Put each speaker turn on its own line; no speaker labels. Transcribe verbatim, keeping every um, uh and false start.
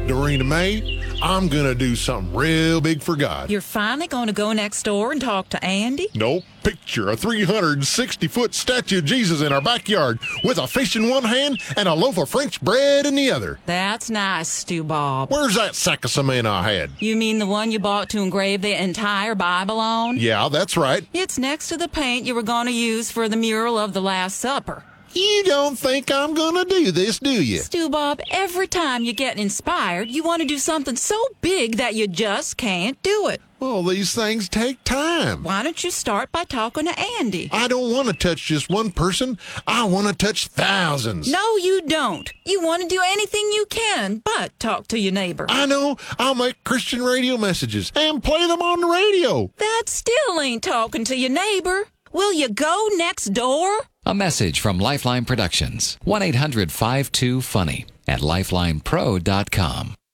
Dorena May, I'm going to do something real big for God.
You're finally going to go next door and talk to Andy?
Nope. Picture a three hundred sixty foot statue of Jesus in our backyard with a fish in one hand and a loaf of French bread in the other.
That's nice, Stu Bob.
Where's that sack of cement I had?
You mean the one you bought to engrave the entire Bible on?
Yeah, that's right.
It's next to the paint you were going to use for the mural of the Last Supper.
You don't think I'm going to do this, do you?
Stu Bob, every time you get inspired, you want to do something so big that you just can't do it.
Well, these things take time.
Why don't you start by talking to Andy?
I don't want to touch just one person. I want to touch thousands.
No, you don't. You want to do anything you can but talk to your neighbor.
I know. I'll make Christian radio messages and play them on the radio.
That still ain't talking to your neighbor. Will you go next door?
A message from Lifeline Productions. one eight hundred five two funny at lifeline pro dot com.